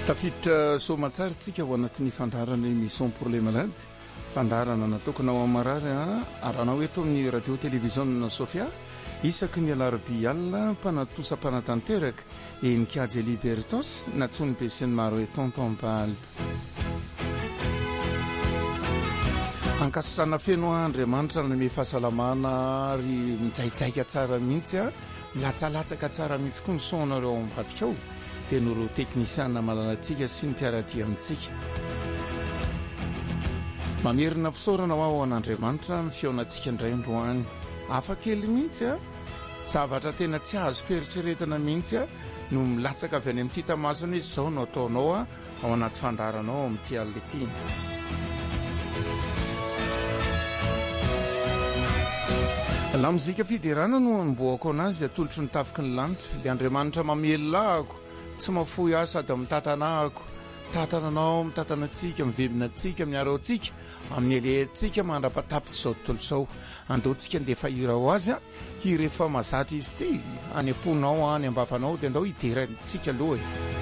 Tafiditra soamantsaritsika ho anatin'ny fandarana émission pour les malades. Fandarana natokanao amarary aranao eto amin'ny radio télévision Sofia isaky ny alarobia alina mpanatosam-panatanteraka enikajy Libertos natsony be sy ny maro hoe tonton Bal. Ankasana feno Andriamanitra nanome fahasalamana ary mitsaitsaika tsara mihitsy milatsalatsaka tsara mihitsy koa ny sonareo ambadika ao dia noro teknisiana malalatsika sy ny mpiaradia amintsika. Mamerina fisaorana ho ao an'Andriamanitra amin'ny feonantsika indray androany. Hafa kely mihitsy zavatra tena tsy azo peritreretana mihitsy no milatsaka avy any amin'ny masony hoe izao no ataonao ao anaty fandaranao amin'ity alina ity. La mozika fiderana no amboako anazy atolotry ny tafiky ny lanitra. Ilay Andriamanitra mamelako tsy mafoy sady mitantanako tantananao mitantanantsika mivebinantsika miaro antsika amin'ny alehantsika mandrapatapitra izao tontolo izao. Andeontsika ndefa hira ho azy rehefa mazatra izy ity any am-ponao any am-bavanao dia andao hiderantsika aloha